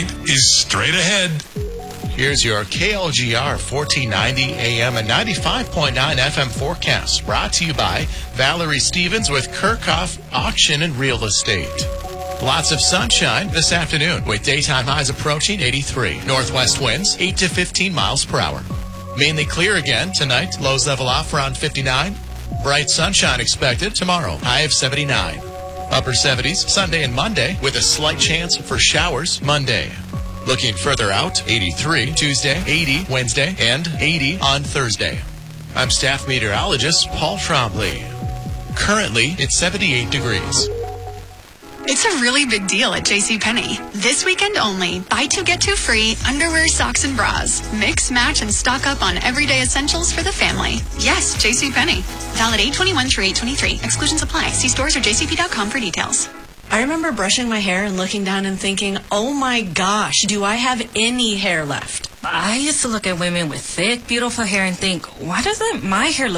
point is straight ahead. Here's your KLGR 1490 AM and 95.9 FM forecast, brought to you by Valerie Stevens with Kirchhoff Auction and Real Estate. Lots of sunshine this afternoon with daytime highs approaching 83. Northwest winds 8 to 15 miles per hour. Mainly clear again tonight. Lows level off around 59. Bright sunshine expected tomorrow. High of 79. Upper 70s Sunday and Monday with a slight chance for showers Monday. Looking further out, 83 Tuesday, 80 Wednesday, and 80 on Thursday. I'm staff meteorologist Paul Trombley. Currently, it's 78 degrees. It's a really big deal at JCPenney. This weekend only, buy two, get two free, underwear, socks, and bras. Mix, match, and stock up on everyday essentials for the family. Yes, JCPenney. Valid 8/21 through 8/23. Exclusions apply. See stores or jcp.com for details. I remember brushing my hair and looking down and thinking, oh my gosh, do I have any hair left? I used to look at women with thick, beautiful hair and think, why doesn't my hair look